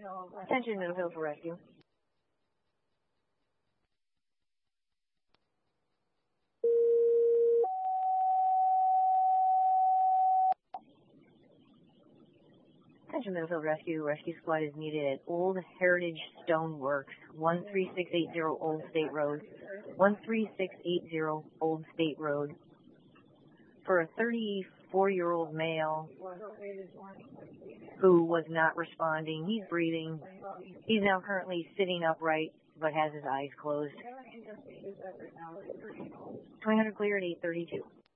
Attention, Middlefield for rescue. Attention, Middlefield Rescue. Rescue squad is needed at Old Heritage Stoneworks, 13680 Old State Road. 13680 Old State Road. For a 34-year-old male who was not responding. He's breathing. He's now currently sitting upright, but has his eyes closed. 200 clear at 8:32.